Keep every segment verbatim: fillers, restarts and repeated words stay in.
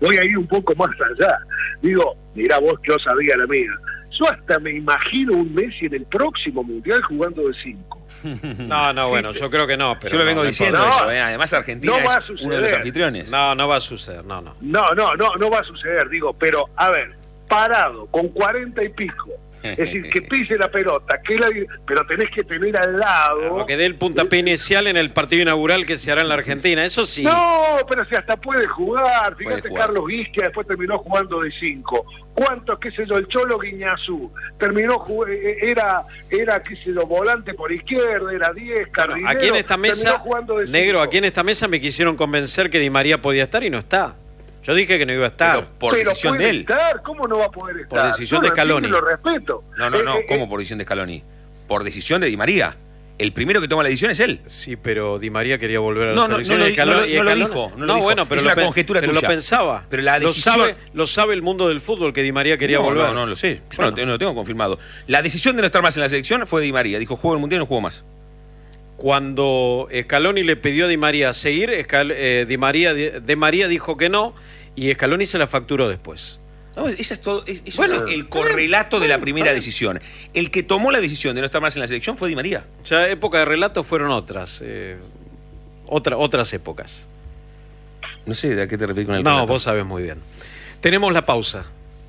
voy a ir un poco más allá. Digo, mirá vos, yo sabía la mía. Yo hasta me imagino un Messi en el próximo Mundial jugando de cinco. No, no, bueno, yo creo que no. Pero yo lo vengo no, diciendo no, eso, ¿eh? Además Argentina no va a es suceder. uno de los anfitriones. No, no va a suceder, no, no. No, no, no, no va a suceder, digo, pero a ver, parado, con cuarenta y pico. Es decir, que pise la pelota, que la, pero tenés que tener al lado... Lo que dé el puntapié inicial en el partido inaugural que se hará en la Argentina, eso sí. No, pero si hasta puede jugar. Fíjate, Puede jugar. Carlos Guisquia después terminó jugando de cinco. ¿Cuántos, qué sé yo, el Cholo Guiñazú? Terminó, era, era, qué sé yo, volante por izquierda, era diez, Cardinero. Aquí en esta mesa, jugando de negro, cinco. aquí en esta mesa me quisieron convencer que Di María podía estar y no está. Yo dije que no iba a estar. Pero por Pero decisión puede de él. estar, ¿cómo no va a poder estar? Por decisión Yo de lo entiendo Scaloni. y lo respeto. No, no, no, Eh, eh, ¿cómo eh, por decisión de Scaloni? Por decisión de Di María. El primero que toma la decisión es él. Sí, pero Di María quería volver a la No, no, selección. no lo- y Scaloni- no lo- y no lo Scaloni- dijo, no lo dijo. bueno, pero Es lo una pe- conjetura pero tuya. lo pensaba. Pero la decisión- Lo sabe, lo sabe el mundo del fútbol que Di María quería no, volver. No, no lo sé. Yo Bueno. no, no lo tengo confirmado. La decisión de no estar más en la selección fue de Di María. Dijo, juego el Mundial y no juego más. Cuando Scaloni le pidió a Di María seguir, Scal- eh, Di María, de María dijo que no y Scaloni se la facturó después. No, esa es todo, es- eso Bueno, es el correlato de la primera decisión. El que tomó la decisión de no estar más en la selección fue Di María. Ya época de relatos fueron otras, eh, otra, otras épocas. No sé a qué te refieres con el No, relato. vos sabés muy bien. Tenemos la pausa.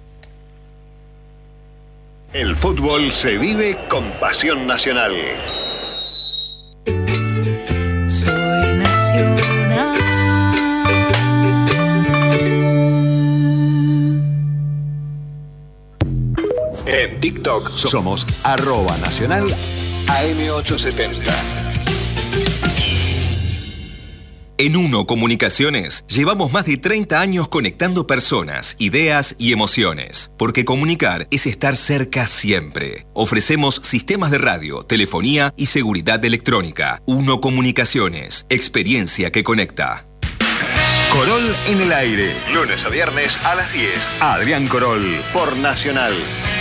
El fútbol se vive con pasión nacional. Soy nacional. En TikTok somos arroba nacional A M ochocientos setenta. En Uno Comunicaciones llevamos más de treinta años conectando personas, ideas y emociones, porque comunicar es estar cerca siempre. Ofrecemos sistemas de radio, telefonía y seguridad electrónica. Uno Comunicaciones, experiencia que conecta. Corol en el aire. Lunes a viernes a las diez. Adrián Corol por Nacional.